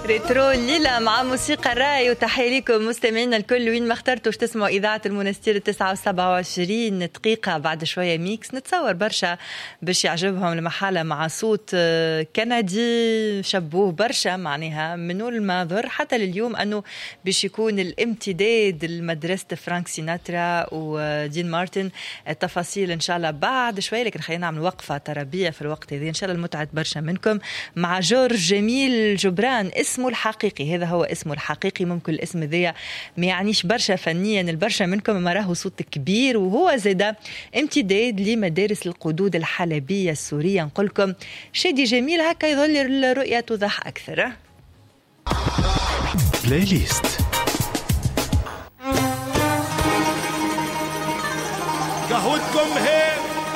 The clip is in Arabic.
ريترو الليلة مع موسيقى الراي، وتحية لكم مستمعينا الكل وين ما اخترتوا تسمعوا إذاعة المنستير 29 دقيقة. بعد شوية ميكس نتصور برشا باش يعجبهم المحالة مع صوت كندي شبوه برشا، معناها منو الماضر حتى لليوم أنه باش يكون الامتداد لمدرسة فرانك سيناترا ودين مارتن. التفاصيل إن شاء الله بعد شوية، لكن خلينا نعمل وقفة ترابية في الوقت هذا إن شاء الله المتعة برشا منكم مع جورج جميل جبران. اسمه الحقيقي، هذا هو اسمه الحقيقي، ممكن الاسم ذي ما يعنيش برشا فنيا البرشا منكم، ما راهو صوت كبير، وهو زادا امتداد لمدارس القدود الحلبية السورية. نقول لكم شادي جميل هكا يظل الرؤية توضح أكثر. بلاي ليست قهوتكم هي